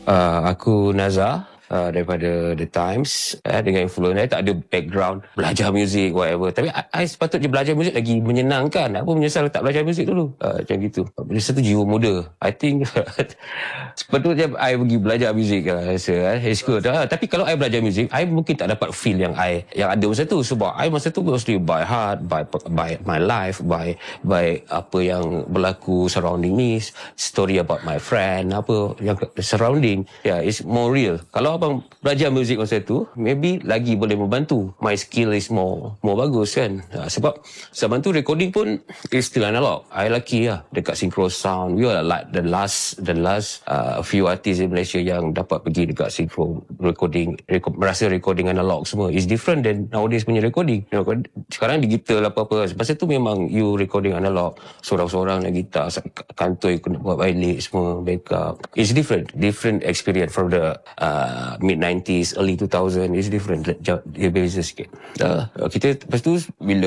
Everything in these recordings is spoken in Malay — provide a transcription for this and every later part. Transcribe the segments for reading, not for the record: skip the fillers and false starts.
Aku Nazar daripada The Times, dengan influencer. I tak ada background belajar muzik whatever, tapi I sepatutnya belajar muzik lagi menyenangkan. Aku menyesal tak belajar muzik dulu, macam gitu. Bila satu jiwa muda, I think sepatutnya I pergi belajar muzik lah, rasa it's good. Tapi kalau I belajar muzik, I mungkin tak dapat feel yang ada masa tu, sebab I masa tu mostly by heart, by my life, by apa yang berlaku surrounding me, story about my friend, apa yang surrounding. It's more real. Kalau abang belajar muzik masa tu, maybe lagi boleh membantu. My skill is more bagus kan. Sebab zaman tu recording pun is still analog. I lucky lah dekat Synchro Sound. We are like the last few artists in Malaysia yang dapat pergi dekat Synchro recording, merasa recording analog semua. It's different than nowadays punya recording. Sekarang digital apa-apa. Masa tu memang you recording analog, seorang-seorang nak gitar, kantoi kena buat balik semua, backup. It's different experience from the mid-90s, early 2000. It's different. Dia beza sikit. Kita lepas tu bila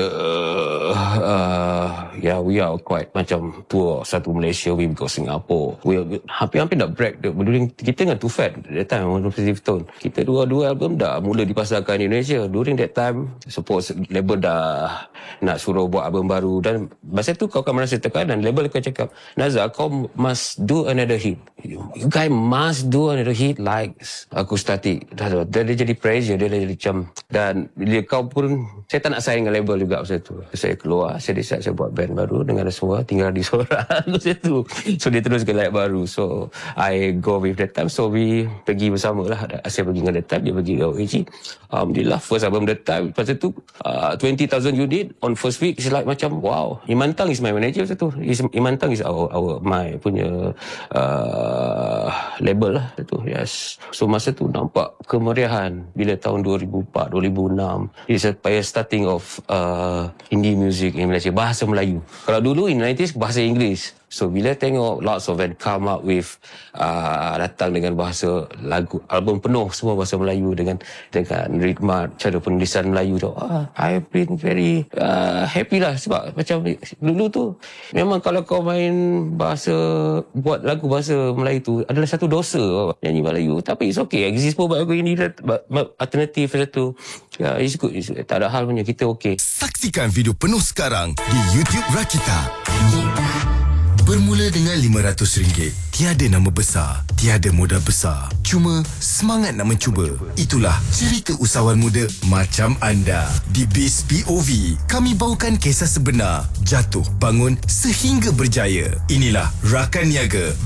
we are quite macam tour satu Malaysia, we go Singapore. We hampir nak break. Kita dengan Too Fat that time, Positive Tone. Kita dua album dah mula dipasarkan di Indonesia. During that time, suppose label dah nak suruh buat album baru, dan masa tu kau akan merasa tekanan. Label akan cakap, Nazar, kau must do another hit. You guys must do another hit like Acoustic. Dia jadi pressure, dia jadi macam. Dan bila kau pun, saya tak nak saing dengan label juga masa tu. Saya keluar, saya decide saya buat band baru dengan semua, tinggal di seorang masa tu. So dia teruskan layak baru. So I go with that time. So we pergi bersama lah. Saya pergi dengan that time, dia pergi ke OAG. Alhamdulillah, first album that time. Lepas tu 20,000 unit on first week. It's like macam wow. Iman Tang is my manager masa tu. Iman Tang is my punya label lah tu. Yes. So masa tu nampak kemeriahan bila tahun 2004, 2006. It's a starting of indie music in Malaysia, bahasa Melayu. Kalau dulu in 90s bahasa Inggeris. So bila tengok lots of band come up with datang dengan bahasa lagu, album penuh semua bahasa Melayu dengan ritma, cara penulisan Melayu tu, I've been very happy lah. Sebab macam dulu tu memang kalau kau main buat lagu bahasa Melayu tu adalah satu dosa nyanyi Melayu. Tapi it's okay, exist pun buat lagu ini, alternatif tu. It's good, tak ada hal punya, kita okay. Saksikan video penuh sekarang di YouTube Rakita. Bermula dengan RM500. Tiada nama besar, tiada modal besar. Cuma semangat nak mencuba. Itulah cerita usahawan muda macam anda. Di Biz POV, kami bawakan kisah sebenar. Jatuh, bangun sehingga berjaya. Inilah Rakan Niaga.